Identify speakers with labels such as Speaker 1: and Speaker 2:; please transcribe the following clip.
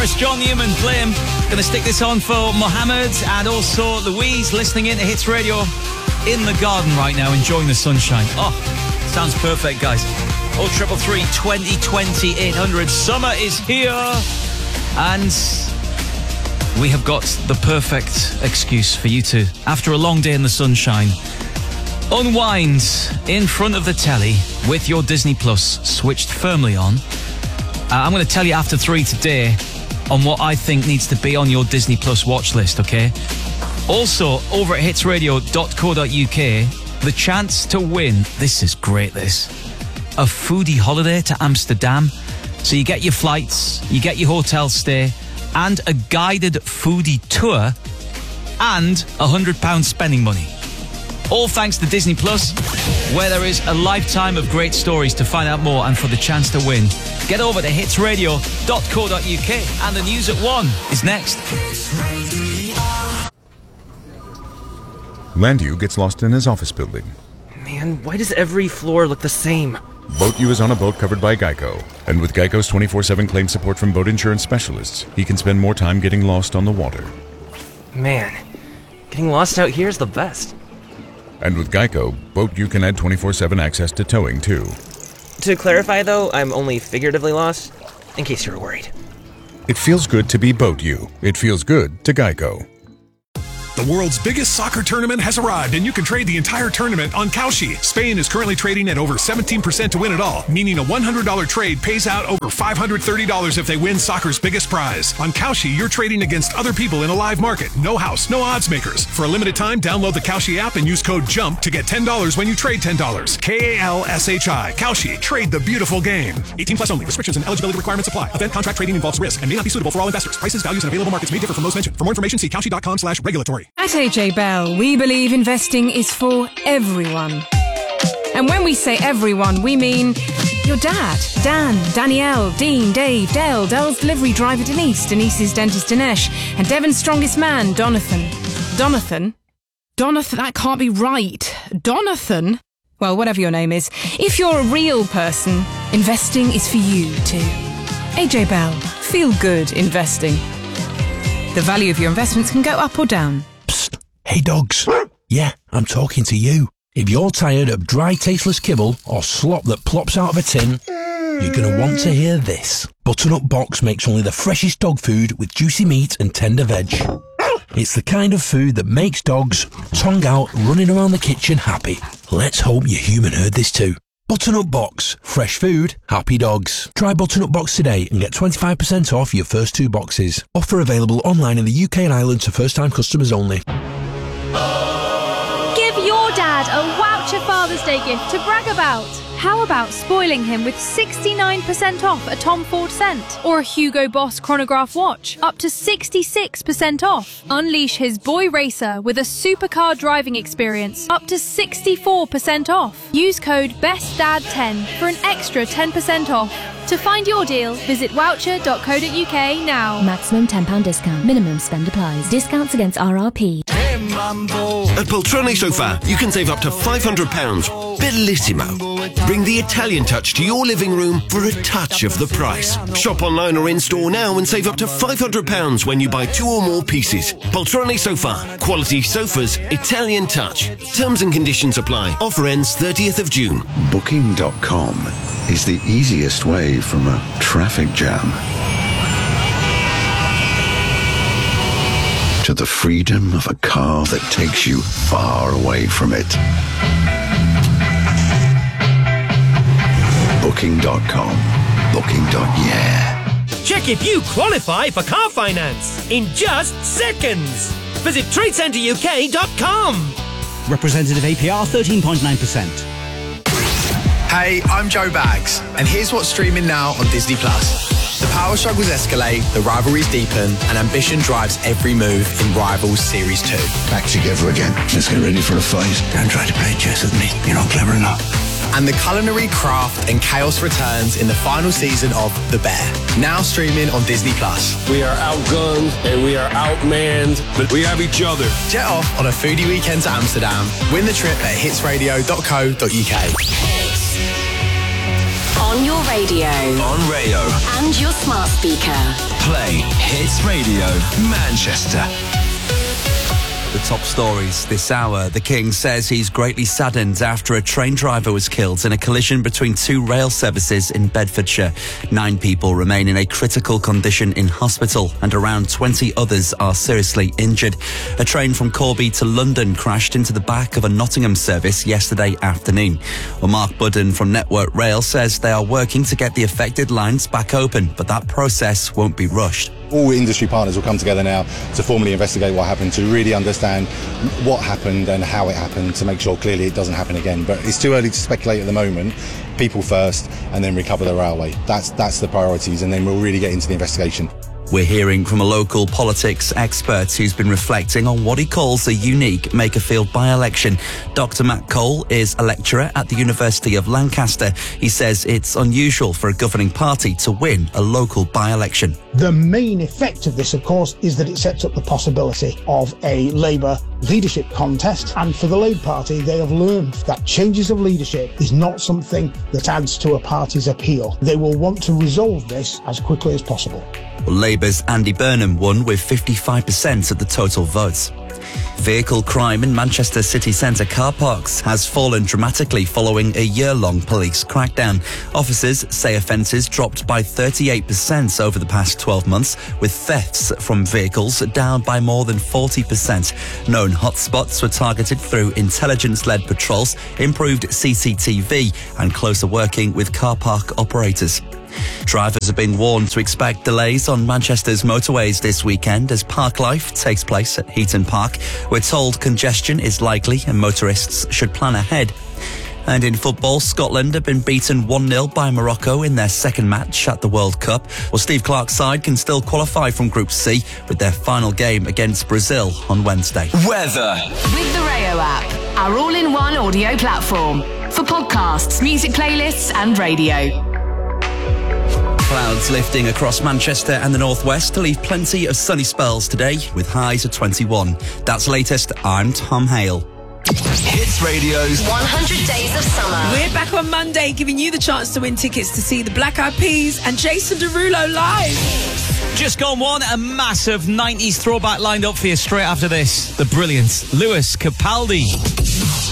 Speaker 1: Morris, John Newman, play him. Gonna stick this on for Mohammed and also Louise, listening in to Hits Radio in the garden right now, enjoying the sunshine. Oh, sounds perfect, guys. 0333 2020 800. Summer is here, and we have got the perfect excuse for you to, after a long day in the sunshine, unwind in front of the telly with your Disney Plus switched firmly on. I'm going to tell you after 3 today on what I think needs to be on your Disney Plus watch list, okay? Also, over at hitsradio.co.uk, the chance to win, this is great, this, a foodie holiday to Amsterdam. So you get your flights, you get your hotel stay, and a guided foodie tour, and £100 spending money. All thanks to Disney Plus, where there is a lifetime of great stories. To find out more and for the chance to win, get over to hitsradio.co.uk, and the news at 1 is next.
Speaker 2: Landu gets lost in his office building.
Speaker 3: Man, why does every floor look the same?
Speaker 2: Boat U is on a boat covered by Geico. And with Geico's 24/7 claim support from boat insurance specialists, he can spend more time getting lost on the water.
Speaker 3: Man, getting lost out here is the best.
Speaker 2: And with Geico, Boat U can add 24/7 access to towing, too.
Speaker 3: To clarify, though, I'm only figuratively lost, in case you were worried.
Speaker 2: It feels good to be Boat U. It feels good to Geico.
Speaker 4: The world's biggest soccer tournament has arrived, and you can trade the entire tournament on Kalshi. Spain is currently trading at over 17% to win it all, meaning a $100 trade pays out over $530 if they win soccer's biggest prize. On Kalshi, you're trading against other people in a live market. No house, no odds makers. For a limited time, download the Kalshi app and use code JUMP to get $10 when you trade $10. Kalshi. Kalshi. Trade the beautiful game. 18 plus only. Restrictions and eligibility requirements apply. Event contract trading involves risk and may not be suitable for all investors. Prices, values, and available markets may differ from those mentioned. For more information, see kalshi.com/regulatory.
Speaker 5: At AJ Bell, we believe investing is for everyone. And when we say everyone, we mean your dad, Dan, Danielle, Dean, Dave, Dale, Dell's delivery driver Denise, Denise's dentist Dinesh, and Devon's strongest man, Donathan. Donathan, that can't be right. Donathan? Well, whatever your name is, if you're a real person, investing is for you too. AJ Bell, feel good investing. The value of your investments can go up or down.
Speaker 6: Psst. Hey dogs. Yeah, I'm talking to you. If you're tired of dry, tasteless kibble or slop that plops out of a tin, you're going to want to hear this. Butternut Box makes only the freshest dog food with juicy meat and tender veg. It's the kind of food that makes dogs, tongue out, running around the kitchen happy. Let's hope your human heard this too. Butternut Box. Fresh food, happy dogs. Try Butternut Box today and get 25% off your first 2 boxes. Offer available online in the UK and Ireland to first-time customers only.
Speaker 7: Give your dad a voucher Father's Day gift to brag about. How about spoiling him with 69% off a Tom Ford scent or a Hugo Boss chronograph watch, up to 66% off. Unleash his boy racer with a supercar driving experience, up to 64% off. Use code BESTDAD10 for an extra 10% off. To find your deal, visit voucher.co.uk now.
Speaker 8: Maximum £10 discount. Minimum spend applies. Discounts against RRP.
Speaker 9: At Poltrone Sofa, you can save up to £500. Bellissimo. Bring the Italian touch to your living room for a touch of the price. Shop online or in-store now and save up to £500 when you buy 2 or more pieces. Poltrone Sofa. Quality sofas, Italian touch. Terms and conditions apply. Offer ends 30th of June.
Speaker 10: Booking.com is the easiest way from a traffic jam to the freedom of a car that takes you far away from it. Booking.com. Booking.yeah.
Speaker 11: Check if you qualify for car finance in just seconds. Visit TradeCenterUK.com.
Speaker 12: Representative APR 13.9%.
Speaker 13: Hey, I'm Joe Baggs, and here's what's streaming now on Disney+. The power struggles escalate, the rivalries deepen, and ambition drives every move in Rivals Series 2.
Speaker 10: Back together again. Let's get ready for a fight. Don't try to play chess with me. You're not clever enough.
Speaker 13: And the culinary craft and chaos returns in the final season of The Bear. Now streaming on Disney+.
Speaker 14: We are outgunned and we are outmanned, but we have each other.
Speaker 13: Jet off on a foodie weekend to Amsterdam. Win the trip at hitsradio.co.uk.
Speaker 15: On On your radio.
Speaker 16: On Rayo.
Speaker 15: And your smart speaker.
Speaker 16: Play Hits Radio Manchester.
Speaker 17: The top stories this hour. The King says he's greatly saddened after a train driver was killed in a collision between two rail services in Bedfordshire. 9 people remain in a critical condition in hospital and around 20 others are seriously injured. A train from Corby to London crashed into the back of a Nottingham service yesterday afternoon. Well, Mark Budden from Network Rail says they are working to get the affected lines back open, but that process won't be rushed.
Speaker 18: All industry partners will come together now to formally investigate what happened, to really understand what happened and how it happened, to make sure clearly it doesn't happen again. But it's too early to speculate at the moment. People first and then recover the railway. That's the priorities, and then we'll really get into the investigation.
Speaker 17: We're hearing from a local politics expert who's been reflecting on what he calls a unique Makerfield by-election. Dr. Matt Cole is a lecturer at the University of Lancaster. He says it's unusual for a governing party to win a local by-election.
Speaker 19: The main effect of this, of course, is that it sets up the possibility of a Labour leadership contest. And for the Labour Party, they have learned that changes of leadership is not something that adds to a party's appeal. They will want to resolve this as quickly as possible.
Speaker 17: Well, Labour's Andy Burnham won with 55% of the total votes. Vehicle crime in Manchester city centre car parks has fallen dramatically following a year-long police crackdown. Officers say offences dropped by 38% over the past 12 months, with thefts from vehicles down by more than 40%. Known hotspots were targeted through intelligence-led patrols, improved CCTV and closer working with car park operators. Drivers are being warned to expect delays on Manchester's motorways this weekend as Parklife takes place at Heaton Park. We're told congestion is likely and motorists should plan ahead. And in football, Scotland have been beaten 1-0 by Morocco in their second match at the World Cup. Well, Steve Clarke's side can still qualify from Group C with their final game against Brazil on Wednesday.
Speaker 16: Weather.
Speaker 15: With the Rayo app, our all-in-one audio platform for podcasts, music playlists and radio.
Speaker 17: Clouds lifting across Manchester and the northwest to leave plenty of sunny spells today with highs of 21. That's latest. I'm Tom Hale.
Speaker 16: Hits Radio's
Speaker 15: 100 Days of Summer.
Speaker 20: We're back on Monday giving you the chance to win tickets to see the Black Eyed Peas and Jason Derulo live.
Speaker 1: Just gone one, a massive 90s throwback lined up for you straight after this. The brilliant Lewis Capaldi.